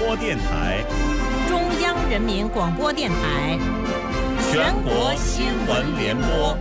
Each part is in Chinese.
播电台、 中央人民广播电台、 全国新闻联播。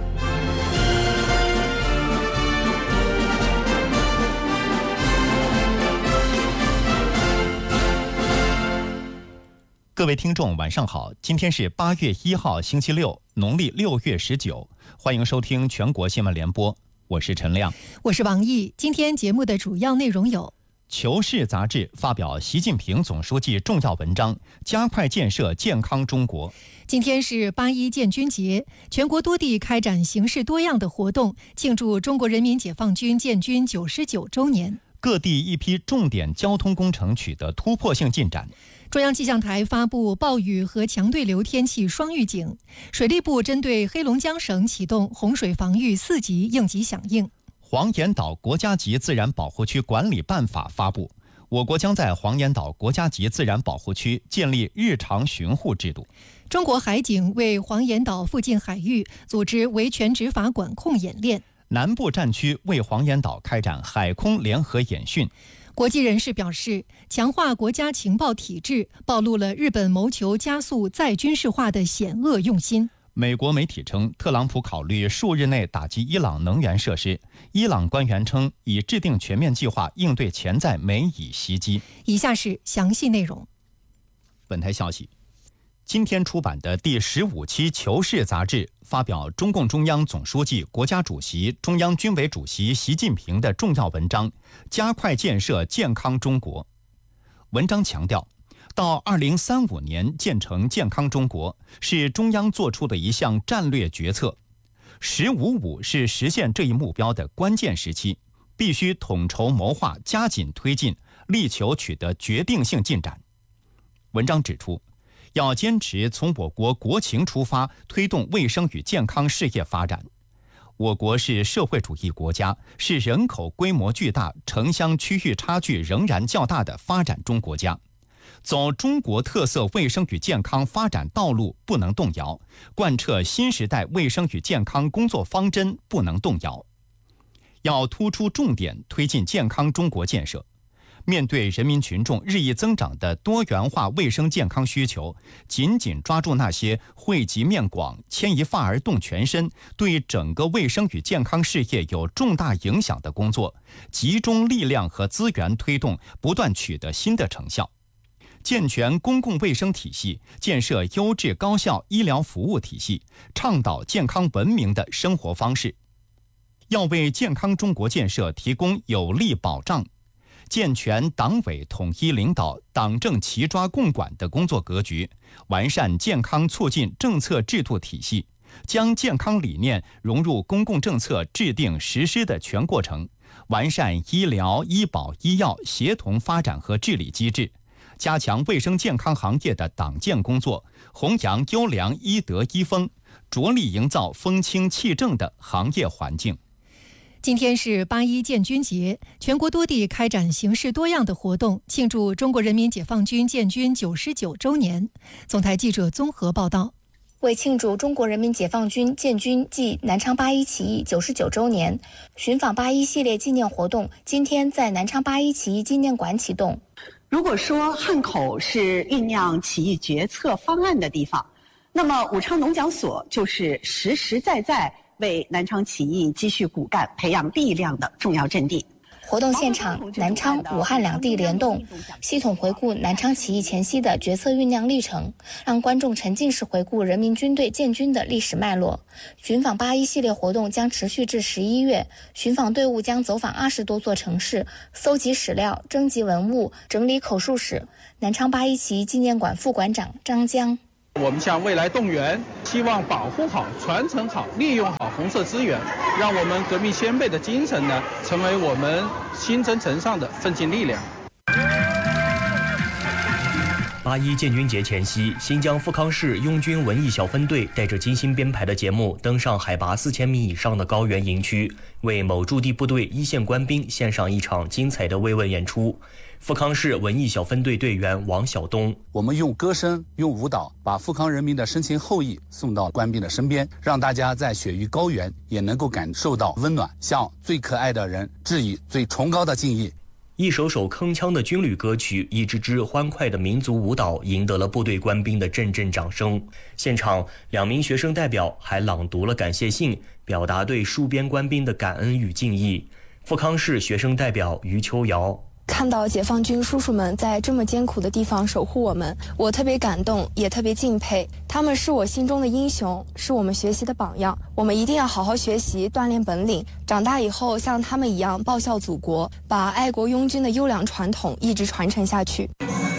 各位听众晚上好，今天是8月1号星期六，农历6月19，欢迎收听全国新闻联播，我是陈亮， 我是王毅。今天节目的主要内容有： 求是杂志发表习近平总书记重要文章，加快建设健康中国。 今天是8·1建军节，全国多地开展形式多样的活动，庆祝中国人民解放军建军99周年。 各地一批重点交通工程取得突破性进展。 中央气象台发布暴雨和强对流天气双预警，水利部针对黑龙江省启动洪水防御4级应急响应。 黄岩岛国家级自然保护区管理办法发布，我国将在黄岩岛国家级自然保护区建立日常巡护制度。 中国海警为黄岩岛附近海域组织维权执法管控演练。 南部战区为黄岩岛开展海空联合演训。 国际人士表示，强化国家情报体制暴露了日本谋求加速再军事化的险恶用心。 美国媒体称，特朗普考虑数日内打击伊朗能源设施。伊朗官员称，已制定全面计划应对潜在美以袭击。 以下是详细内容。 本台消息，今天出版的第15期《求是》杂志发表中共中央总书记、国家主席、中央军委主席习近平的重要文章，加快建设健康中国。文章强调，到2035年建成健康中国是中央做出的一项战略决策。“15+5”是实现这一目标的关键时期，必须统筹谋划，加紧推进，力求取得决定性进展。文章指出，要坚持从我国国情出发，推动卫生与健康事业发展。我国是社会主义国家，是人口规模巨大、城乡区域差距仍然较大的发展中国家。走中国特色卫生与健康发展道路不能动摇，贯彻新时代卫生与健康工作方针不能动摇。要突出重点推进健康中国建设。面对人民群众日益增长的多元化卫生健康需求，紧紧抓住那些惠及面广、牵一发而动全身，对整个卫生与健康事业有重大影响的工作，集中力量和资源推动，不断取得新的成效。健全公共卫生体系，建设优质高效医疗服务体系，倡导健康文明的生活方式。要为健康中国建设提供有力保障，健全党委统一领导、党政齐抓共管的工作格局，完善健康促进政策制度体系，将健康理念融入公共政策制定实施的全过程，完善医疗、医保、医药协同发展和治理机制，加强卫生健康行业的党建工作，弘扬优良医德医风，着力营造风清气正的行业环境。 今天是8·1建军节，全国多地开展形式多样的活动，庆祝中国人民解放军建军99周年。总台记者综合报道。 为庆祝中国人民解放军建军暨南昌8·1起义99周年，寻访8·1系列纪念活动今天在南昌8·1起义纪念馆启动。 如果说汉口是酝酿起义决策方案的地方，那么武昌农讲所就是实实在在为南昌起义积蓄骨干、培养力量的重要阵地。 活动现场，南昌、武汉两地联动，系统回顾南昌起义前夕的决策酝酿历程，让观众沉浸式回顾人民军队建军的历史脉络。寻访8·1系列活动将持续至11月，寻访队伍将走访20多座城市，搜集史料、征集文物、整理口述史。南昌8·1起义纪念馆副馆长张江。 我们向未来动员，希望保护好、传承好、利用好红色资源，让我们革命先辈的精神呢，成为我们新征程上的奋进力量。 8·1建军节前夕，新疆富康市拥军文艺小分队带着精心编排的节目，登上海拔4000米以上的高原营区，为某驻地部队一线官兵献上一场精彩的慰问演出。富康市文艺小分队队员王晓东： 我们用歌声、用舞蹈，把富康人民的深情厚谊送到官兵的身边，让大家在雪域高原也能够感受到温暖，向最可爱的人致以最崇高的敬意。 一首首铿锵的军旅歌曲，一支支欢快的民族舞蹈，赢得了部队官兵的阵阵掌声。现场2名学生代表还朗读了感谢信，表达对戍边官兵的感恩与敬意。富康市学生代表于秋瑶： 看到解放军叔叔们在这么艰苦的地方守护我们，我特别感动，也特别敬佩。他们是我心中的英雄，是我们学习的榜样。我们一定要好好学习，锻炼本领，长大以后像他们一样报效祖国，把爱国拥军的优良传统一直传承下去。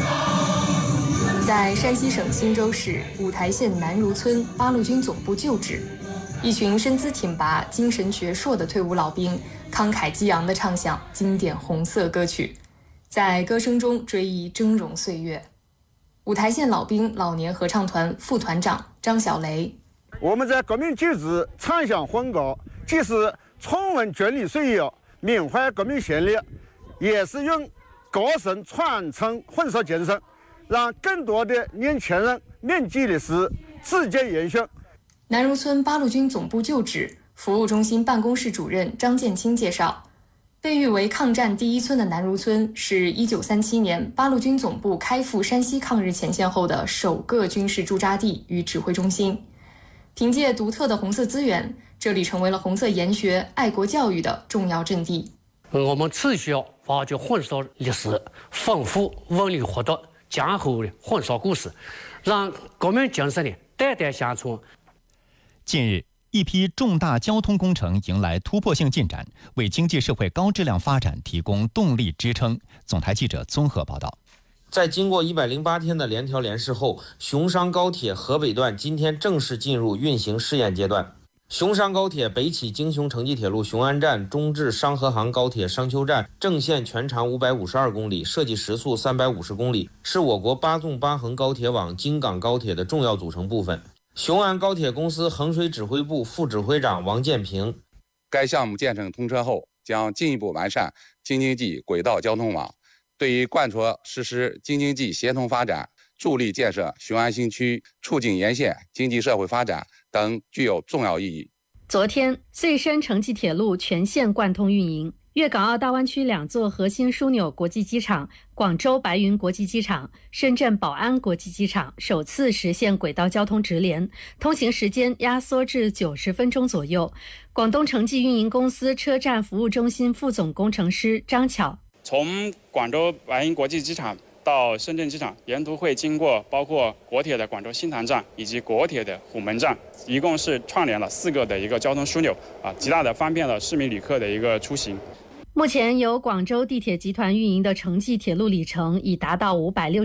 在山西省忻州市五台县南如村八路军总部旧址，一群身姿挺拔、精神矍铄的退伍老兵慷慨激昂地唱响经典红色歌曲，在歌声中追忆峥嵘岁月。五台县老兵老年合唱团副团长张小雷： 我们在革命旧址唱响欢歌，既是重温军旅岁月，缅怀革命先烈，也是用歌声传承红色精神，让更多的年轻人铭记历史，自荐延续。 南如村八路军总部旧址服务中心办公室主任张建清介绍，被誉为抗战第一村的南如村是1937年八路军总部开赴山西抗日前线后的首个军事驻扎地与指挥中心。凭借独特的红色资源，这里成为了红色研学、爱国教育的重要阵地。 我们持续要挖掘红色历史，丰富文旅活动，江湖的红色故事，让革命精神的代代相传。 近日，一批重大交通工程迎来突破性进展，为经济社会高质量发展提供动力支撑。总台记者综合报道。 在经过108天的联调联试后，熊商高铁河北段今天正式进入运行试验阶段。熊商高铁北起京雄城际铁路雄安站，中至商河杭高铁商丘站，正线全长552公里，设计时速350公里，是我国8纵8横高铁网京港高铁的重要组成部分。雄安高铁公司衡水指挥部副指挥长王建平： 该项目建成通车后，将进一步完善京津冀轨道交通网，对于贯彻实施京津冀协同发展、助力建设雄安新区、促进沿线经济社会发展等具有重要意义。 昨天，穗深城际铁路全线贯通运营。粤港澳大湾区2座核心枢纽国际机场广州白云国际机场、深圳宝安国际机场首次实现轨道交通直联，通行时间压缩至90分钟左右。广东城际运营公司车站服务中心副总工程师张巧： 从广州白云国际机场到深圳机场，沿途会经过包括国铁的广州新塘站以及国铁的虎门站，一共是串联了4个的一个交通枢纽，极大的方便了市民旅客的一个出行。 目前由广州地铁集团运营的城际铁路里程已达到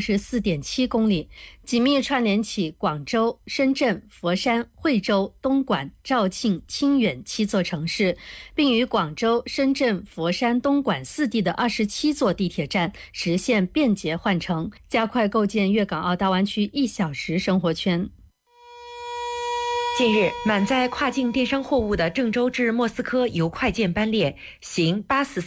564.7公里，紧密串联起广州、深圳、佛山、惠州、东莞、肇庆、清远7座城市，并与广州、深圳、佛山、东莞4地的27座地铁站实现便捷换乘，加快构建粤港澳大湾区1小时生活圈。 近日，满载跨境电商货物的郑州至莫斯科邮快件班列行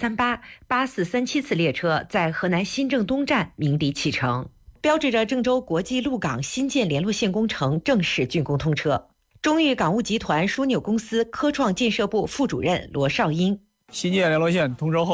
8438、8437次列车在河南新郑东站鸣笛启程，标志着郑州国际陆港新建联络线工程正式竣工通车。中豫港务集团枢纽公司科创建设部副主任罗少英： 新建联络线通车后，